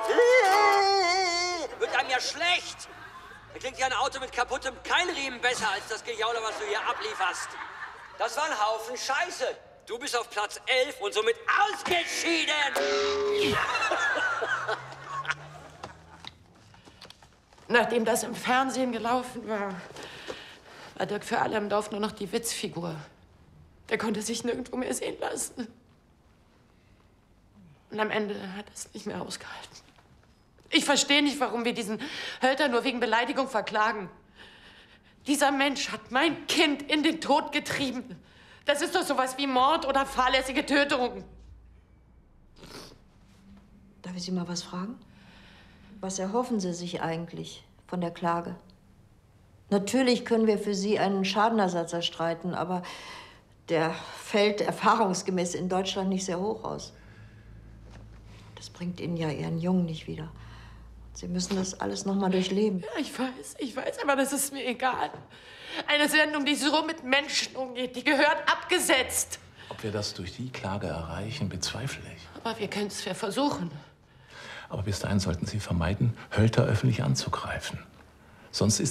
Wird einem ja schlecht. Da klingt ja ein Auto mit kaputtem Keilriemen besser als das Gejaule, was du hier ablieferst. Das war ein Haufen Scheiße. Du bist auf Platz 11 und somit ausgeschieden. Nachdem das im Fernsehen gelaufen war, war Dirk für alle im Dorf nur noch die Witzfigur. Der konnte sich nirgendwo mehr sehen lassen. Und am Ende hat er es nicht mehr ausgehalten. Ich verstehe nicht, warum wir diesen Hölter nur wegen Beleidigung verklagen. Dieser Mensch hat mein Kind in den Tod getrieben. Das ist doch sowas wie Mord oder fahrlässige Tötung. Darf ich Sie mal was fragen? Was erhoffen Sie sich eigentlich von der Klage? Natürlich können wir für Sie einen Schadenersatz erstreiten, aber der fällt erfahrungsgemäß in Deutschland nicht sehr hoch aus. Das bringt Ihnen ja Ihren Jungen nicht wieder. Sie müssen das alles noch mal durchleben. Ja, ich weiß, aber das ist mir egal. Eine Sendung, die so mit Menschen umgeht, die gehört abgesetzt. Ob wir das durch die Klage erreichen, bezweifle ich. Aber wir können es ja versuchen. Aber bis dahin sollten Sie vermeiden, Hölter öffentlich anzugreifen. Sonst ist